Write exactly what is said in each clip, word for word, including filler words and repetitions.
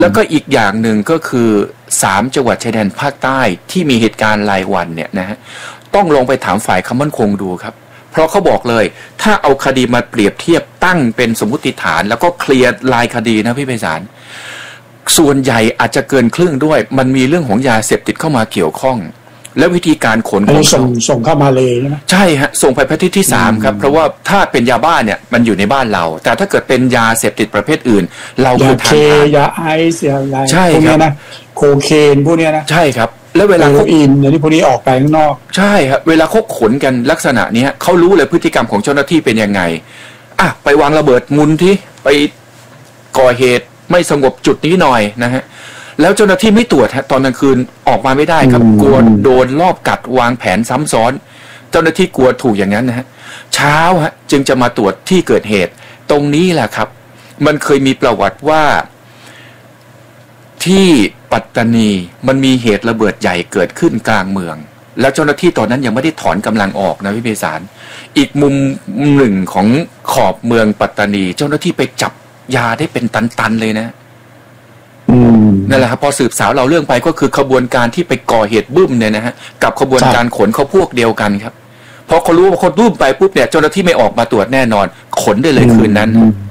แล้วก็อีกอย่างหนึ่งก็คือสามจังหวัดชายแดนภาคใต้ที่มีเหตุการณ์รายวันเนี่ยนะฮะต้องลงไปถามฝ่ายความมั่นคงดูครับเพราะเขาบอกเลยถ้าเอาคดีมาเปรียบเทียบตั้งเป็นสมมุติฐานแล้วก็เคลียร์รายคดีนะพี่ไพศาลส่วนใหญ่อาจจะเกินครึ่งด้วยมันมีเรื่องของยาเสพติดเข้ามาเกี่ยวข้องและวิธีการขนของส่งส่งเข้ามาเลยใช่ไหมใช่ฮะส่งไปประเทศที่สามครับเพราะว่าถ้าเป็นยาบ้าเนี่ยมันอยู่ในบ้านเราแต่ถ้าเกิดเป็นยาเสพติดประเภทอื่นเราคือทางผ่านยาไอซ์ยาอะไรใช่ครับนะโคเคนพวกนี้นะใช่ครับแล้วเวลาโคอินอย่างนี้พวกนี้ออกไปข้างนอกใช่ครับเวลาเขาขนกันลักษณะนี้เขารู้เลยพฤติกรรมของเจ้าหน้าที่เป็นยังไงอ่ะไปวางระเบิดมุนที่ไปก่อเหตุไม่สงบจุดนี้หน่อยนะฮะแล้วเจ้าหน้าที่ไม่ตรวจฮะตอนกลางคืนออกมาไม่ได้ครับกลัวโดนลอบกัดวางแผนซ้ำซ้อนเจ้าหน้าที่กลัวถูกอย่างนั้นนะฮะเช้าฮะจึงจะมาตรวจที่เกิดเหตุตรงนี้แหละครับมันเคยมีประวัติว่าที่ปัตตานีมันมีเหตุระเบิดใหญ่เกิดขึ้นกลางเมืองแล้วเจ้าหน้าที่ตอนนั้นยังไม่ได้ถอนกำลังออกนะพี่ไพศาลอีกมุมหนึ่งของขอบเมืองปัตตานีเจ้าหน้าที่ไปจับยาได้เป็นตันๆเลยนะนั่นแหละครับพอสืบสาวเราเรื่องไปก็คือขบวนการที่ไปก่อเหตุบึ้มเนี่ยนะฮะกับขบวนการขนเขาพวกเดียวกันครับพอเขารู้ว่าคนบึ้มไปปุ๊บเนี่ยเจ้าหน้าที่ไม่ออกมาตรวจแน่นอนขนได้เลยคืนนั้น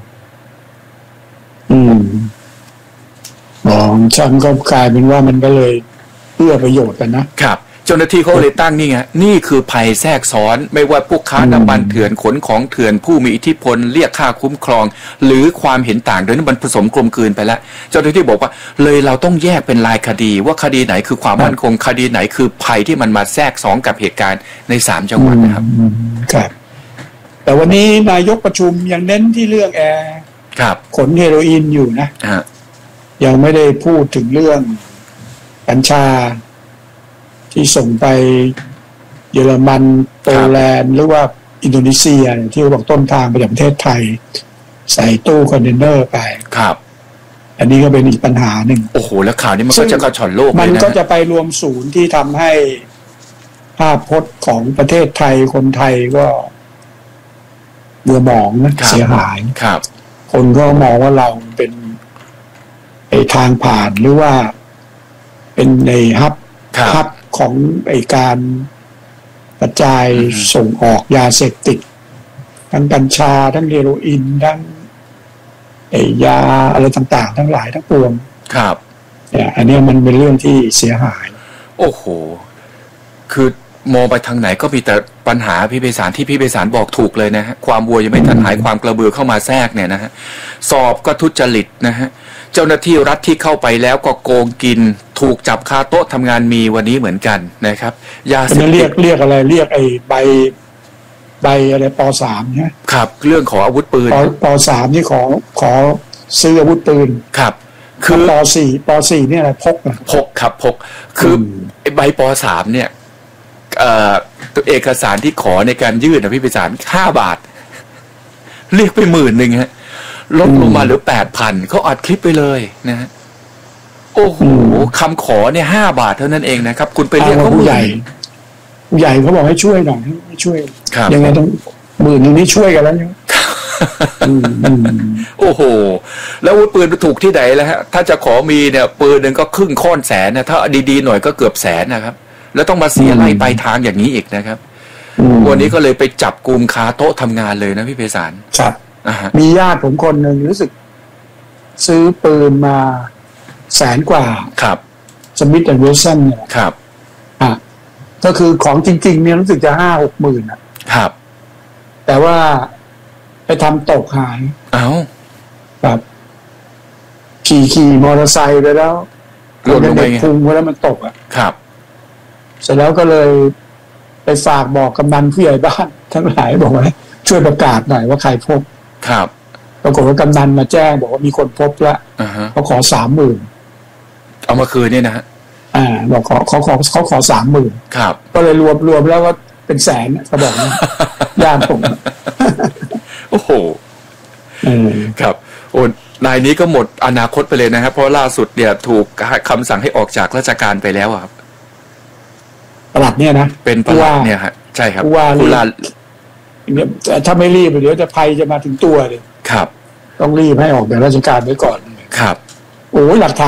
อืมอ๋อฉันก็กลายเป็นว่ามันก็เลยเอื้อประโยชน์กันนะครับเจ้าหน้าที่เขาเลยตั้งนี่ไงนี่คือภัยแทรกซ้อนไม่ว่าพวกค้าน้ำมันเถื่อนขนของเถื่อนผู้มีอิทธิพลเรียกค่าคุ้มครองหรือความเห็นต่างโดยนั้นมันผสมกลมกลืนไปแล้วเจ้าหน้าที่บอกว่าเลยเราต้องแยกเป็นรายคดีว่าคดีไหนคือความมั่นคงคดีไหนคือภัยที่มันมาแทรกซ้อนกับเหตุการณ์ในสามจังหวัดนะครับครับแต่วันนี้นายกประชุมยังเน้นที่เรื่องแอร์ขนเฮโรอีนอยู่นะยังไม่ได้พูดถึงเรื่องกัญชาที่ส่งไปเยอรมันโปแลนด์หรือว่าอินโดนีเซียที่เขาบอกต้นทางไปจากประเทศไทยใส่ตู้คอนเทนเนอร์ไปครับอันนี้ก็เป็นอีกปัญหาหนึ่งโอ้โหแล้วข่าวนี้มันก็จะกระชอนโลกเลยนะมันก็จะไปรวมศูนย์ที่ทำให้ภาพพจน์ของประเทศไทยคนไทยก็เบื่อหมองนะเสียหายครับคนก็มองว่าเราเป็นไอ้ทางผ่านหรือว่าเป็นในฮับฮับของไอ้การกระจายส่งออกยาเสพติดทั้งกัญชาทั้งเฮโรอีนทั้งไอ้ยาอะไรต่างๆทั้งหลายทั้งปวงครับเนี่ยอันนี้มันเป็นเรื่องที่เสียหายโอ้โหคือมองไปทางไหนก็มีแต่ปัญหาพี่ไพศาลที่พี่ไพศาลบอกถูกเลยนะฮะความวัวยังไม่ทันหายความกระเบือเข้ามาแทรกเนี่ยนะฮะสอบก็ทุจริตนะฮะเจ้าหน้าที่รัฐที่เข้าไปแล้วก็โกงกินถูกจับคาโต๊ะทำงานมีวันนี้เหมือนกันนะครับยาเสพติดเรียกเรียกอะไรเรียกไอ้ใบใบอะไรป.สามใช่ไหมครับเรื่องขออาวุธปืนป.สามนี่ขอขอซื้ออาวุธปืนครับคือป.สี่ป.สี่เนี่ยอะไรพกอ่ะพกครับพกคือไอ้ใบป.สามเนี่ยเอ่อเอกสารที่ขอในการยื่นนะพี่ไพศาลห้าบาทเรียกไปหมื่นหนึ่งฮะลดลงมาเหลือแปดพันเขาอัดคลิปไปเลยนะฮะโอ้โหคำขอเนี่ยห้าบาทเท่านั้นเองนะครับคุณไปเรียกเขาผู้ใหญ่ผู้ใหญ่เขาบอกให้ช่วยหน่อยให้ช่วยยังไงต้องหมื่นนึงนี้ช่วยกันแล้วเนี่ยโอ้โหแล้วอาวุธปืนถูกที่ไหนแล้วฮะถ้าจะขอมีเนี่ยปืนหนึ่งก็ครึ่งค่อนแสนนะถ้าดีๆหน่อยก็เกือบแสนนะครับแล้วต้องมาเสียไล่ไปทางอย่างนี้อีกนะครับวันนี้ก็เลยไปจับกลุ่มคาโต๊ะทำงานเลยนะพี่ไพศาลครับมีญาติผมคนหนึ่งรู้สึกซื้อปืนมาแสนกว่าครับสมิธแอนด์เวลสันเนี่ยครับอ่ะก็คือของจริงๆเนี่ยรู้สึกจะห้าหกหมื่นอ่ะครับแต่ว่าไปทำตกหายเอ้าแบบขี่ขี่มอเตอร์ไซค์ไปแล้วหล่นลงไปพุงไปแล้วมันตกอ่ะครับเสร็จแล้วก็เลยไปฝากบอกกำนันผู้ใหญ่บ้านทั้งหลายบอกว่าช่วยประกาศหน่อยว่าใครพบครับปรากฏว่ากำนันมาแจ้งบอกว่ามีคนพบแล้วเขาขอสามหมื่นเอามาคืนเนี่ยนะฮะอ่าบอกขอเขาขอเขาขอสามหมื่นครับก็เลยรวมรวมแล้วก็เป็นแสนเขาบอกนะญาติผมโอ้โหครับโอ้นายนี้ก็หมดอนาคตไปเลยนะครับเพราะล่าสุดเนี่ยถูกคำสั่งให้ออกจากราชการไปแล้วครับปลัดเนี่ยนะเป็นปลัดเนี่ยฮะใช่ครับผู้ว่าถ้าไม่รีบเดี๋ยวจะภัยจะมาถึงตัวเลยครับต้องรีบให้ออกจากราชการไว้ก่อนครับโอ้ยหลักฐาน